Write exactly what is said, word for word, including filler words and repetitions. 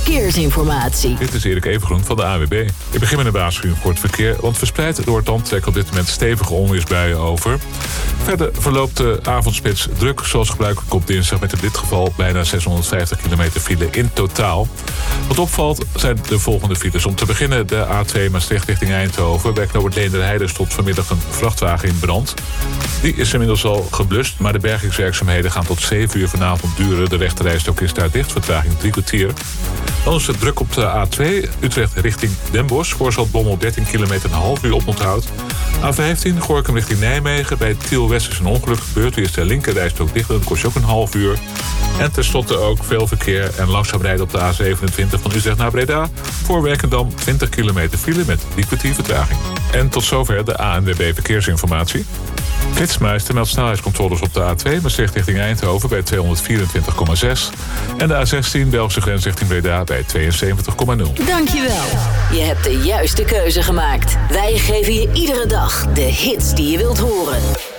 verkeersinformatie. Dit is Erik Evengroen van de A W B. Ik begin met een waarschuwing voor het verkeer, want verspreid door het land trekken op dit moment stevige onweersbuien over. Verder verloopt de avondspits druk, zoals gebruikelijk op dinsdag, met in dit geval bijna zeshonderdvijftig kilometer file in totaal. Wat opvalt zijn de volgende files. Om te beginnen de A twee Maastricht richting Eindhoven. Bij knooppunt Leenderheide stond vanmiddag een vrachtwagen in brand. Die is inmiddels al geblust, maar de bergingswerkzaamheden gaan tot zeven uur vanavond duren. De rechterrijstok is daar dicht, vertraging drie kwartier. Dan is het druk op de A twee, Utrecht richting Den Bosch. Voorzat-Bommel dertien kilometer, een half uur oponthoud. A vijftien, Gorinchem richting Nijmegen. Bij Tiel West is een ongeluk gebeurd. Hier is de linkerrijstok dicht, dat kost je ook een half uur. En tenslotte ook veel verkeer en langzaam rijden op de A zevenentwintig van Utrecht naar Breda. Voor Werkendam twintig kilometer file met drie kwartier vertraging. En tot zover de A N W B Verkeersinformatie. Flitsmeister meldt snelheidscontroles op de A twee Maastricht richting Eindhoven bij tweehonderdvierentwintig komma zes. En de A zestien Belgische grens richting Breda bij tweeënzeventig komma nul. Dankjewel. Je hebt de juiste keuze gemaakt. Wij geven je iedere dag de hits die je wilt horen.